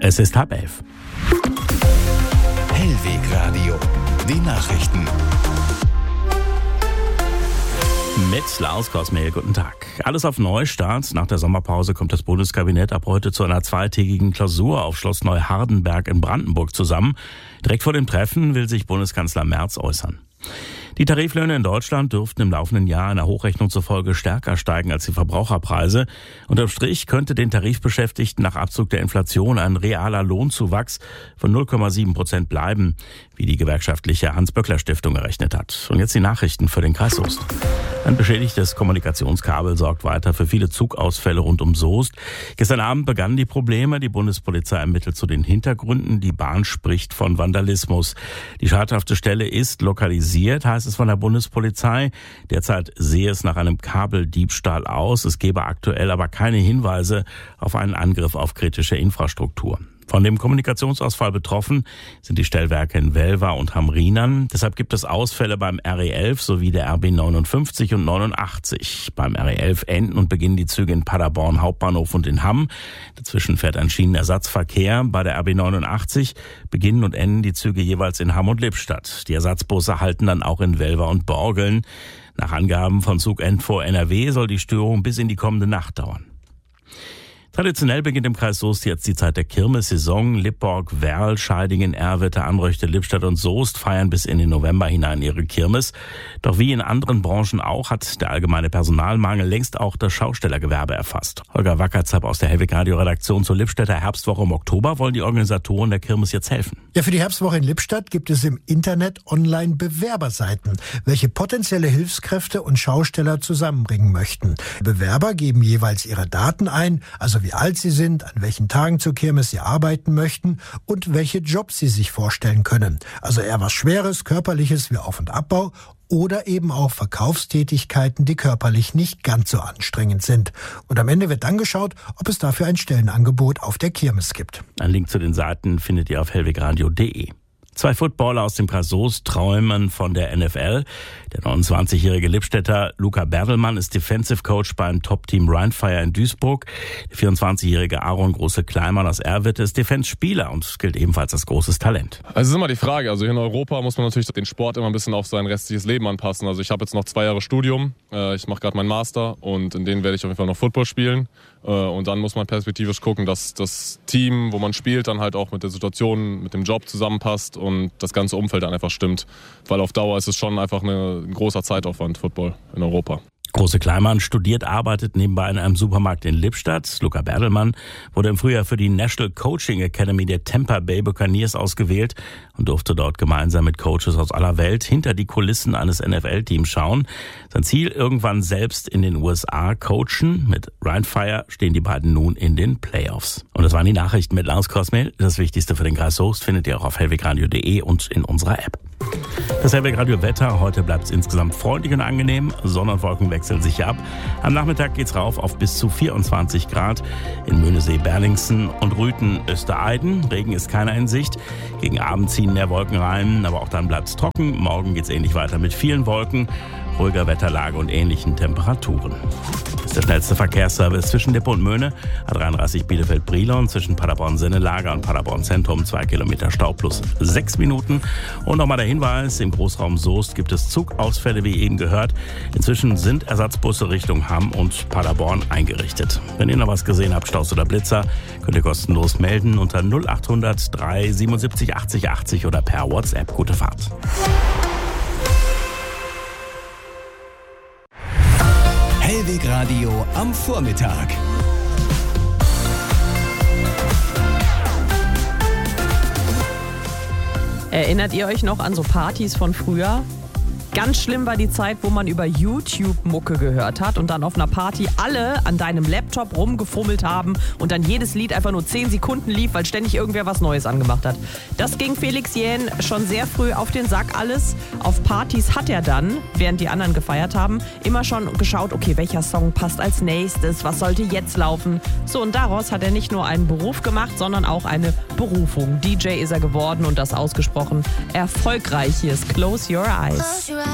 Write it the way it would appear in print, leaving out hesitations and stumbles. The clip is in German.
Es ist 10:30. Hellwegradio, die Nachrichten. Mit Lars Kosmehl, guten Tag. Alles auf Neustart. Nach der Sommerpause kommt das Bundeskabinett ab heute zu einer zweitägigen Klausur auf Schloss Neuhardenberg in Brandenburg zusammen. Direkt vor dem Treffen will sich Bundeskanzler Merz äußern. Die Tariflöhne in Deutschland dürften im laufenden Jahr einer Hochrechnung zufolge stärker steigen als die Verbraucherpreise. Unterm Strich könnte den Tarifbeschäftigten nach Abzug der Inflation ein realer Lohnzuwachs von 0,7% bleiben, wie die gewerkschaftliche Hans-Böckler-Stiftung errechnet hat. Und jetzt die Nachrichten für den Kreis Soest. Ein beschädigtes Kommunikationskabel sorgt weiter für viele Zugausfälle rund um Soest. Gestern Abend begannen die Probleme. Die Bundespolizei ermittelt zu den Hintergründen. Die Bahn spricht von Vandalismus. Die schadhafte Stelle ist lokalisiert, heißt es von der Bundespolizei. Derzeit sehe es nach einem Kabeldiebstahl aus. Es gebe aktuell aber keine Hinweise auf einen Angriff auf kritische Infrastruktur. Von dem Kommunikationsausfall betroffen sind die Stellwerke in Welver und Hamrinern. Deshalb gibt es Ausfälle beim RE11 sowie der RB 59 und 89. Beim RE11 enden und beginnen die Züge in Paderborn Hauptbahnhof und in Hamm. Dazwischen fährt ein Schienenersatzverkehr. Bei der RB 89 beginnen und enden die Züge jeweils in Hamm und Lippstadt. Die Ersatzbusse halten dann auch in Welver und Borgeln. Nach Angaben von Zuginfo NRW soll die Störung bis in die kommende Nacht dauern. Traditionell beginnt im Kreis Soest jetzt die Zeit der Kirmessaison. Lippborg, Werl, Scheidingen, Erwitte, Anröchte, Lippstadt und Soest feiern bis in den November hinein ihre Kirmes. Doch wie in anderen Branchen auch hat der allgemeine Personalmangel längst auch das Schaustellergewerbe erfasst. Holger Wackerzapp aus der Hellwegradio-Redaktion zur Lippstädter Herbstwoche im Oktober wollen die Organisatoren der Kirmes jetzt helfen. Ja, für die Herbstwoche in Lippstadt gibt es im Internet online Bewerberseiten, welche potenzielle Hilfskräfte und Schausteller zusammenbringen möchten. Bewerber geben jeweils ihre Daten ein, also wie alt sie sind, an welchen Tagen zur Kirmes sie arbeiten möchten und welche Jobs sie sich vorstellen können. Also eher was Schweres, Körperliches wie Auf- und Abbau oder eben auch Verkaufstätigkeiten, die körperlich nicht ganz so anstrengend sind. Und am Ende wird dann geschaut, ob es dafür ein Stellenangebot auf der Kirmes gibt. Ein Link zu den Seiten findet ihr auf hellwegradio.de. 2 Footballer aus dem Kreis Soest träumen von der NFL. Der 29-jährige Lippstädter Luca Berdelmann ist Defensive Coach beim Top-Team Rheinfire in Duisburg. Der 24-jährige Aaron Große-Kleimann aus Erwitte ist Defense-Spieler und gilt ebenfalls als großes Talent. Also es ist immer die Frage, also hier in Europa muss man natürlich den Sport immer ein bisschen auf sein restliches Leben anpassen. Also ich habe jetzt noch 2 Jahre Studium, ich mache gerade meinen Master und in denen werde ich auf jeden Fall noch Football spielen. Und dann muss man perspektivisch gucken, dass das Team, wo man spielt, dann halt auch mit der Situation, mit dem Job zusammenpasst und das ganze Umfeld dann einfach stimmt. Weil auf Dauer ist es schon einfach ein großer Zeitaufwand, Football in Europa. Große-Kleimann studiert, arbeitet nebenbei in einem Supermarkt in Lippstadt. Luca Berdelmann wurde im Frühjahr für die National Coaching Academy der Tampa Bay Buccaneers ausgewählt und durfte dort gemeinsam mit Coaches aus aller Welt hinter die Kulissen eines NFL-Teams schauen. Sein Ziel, irgendwann selbst in den USA coachen. Mit Rheinfire stehen die beiden nun in den Playoffs. Und das waren die Nachrichten mit Lars Kosmehl. Das Wichtigste für den Kreis Soest findet ihr auch auf hellwegradio.de und in unserer App. Das Hellwegradio-Wetter. Heute bleibt es insgesamt freundlich und angenehm. Sonne und Wolken wechseln sich ab. Am Nachmittag geht's rauf auf bis zu 24 Grad. In Möhnesee, Berlingsen und Rüthen, Östereiden. Regen ist keiner in Sicht. Gegen Abend ziehen mehr Wolken rein, aber auch dann bleibt es trocken. Morgen geht's ähnlich weiter mit vielen Wolken, ruhiger Wetterlage und ähnlichen Temperaturen. Das ist der schnellste Verkehrsservice zwischen Lippe und Möhne. A33 Bielefeld-Brilon zwischen Paderborn-Sennelager und Paderborn-Zentrum. 2 Kilometer Stau plus 6 Minuten. Und nochmal der Hinweis, im Großraum Soest gibt es Zugausfälle, wie eben gehört. Inzwischen sind Ersatzbusse Richtung Hamm und Paderborn eingerichtet. Wenn ihr noch was gesehen habt, Staus oder Blitzer, könnt ihr kostenlos melden unter 0800 377 80 80 oder per WhatsApp. Gute Fahrt. Hellwegradio am Vormittag. Erinnert ihr euch noch an so Partys von früher? Ganz schlimm war die Zeit, wo man über YouTube Mucke gehört hat und dann auf einer Party alle an deinem Laptop rumgefummelt haben und dann jedes Lied einfach nur 10 Sekunden lief, weil ständig irgendwer was Neues angemacht hat. Das ging Felix Jähn schon sehr früh auf den Sack alles. Auf Partys hat er dann, während die anderen gefeiert haben, immer schon geschaut, okay, welcher Song passt als nächstes, was sollte jetzt laufen. So, und daraus hat er nicht nur einen Beruf gemacht, sondern auch eine Berufung. DJ ist er geworden und das ausgesprochen erfolgreich. Hier ist Close Your Eyes.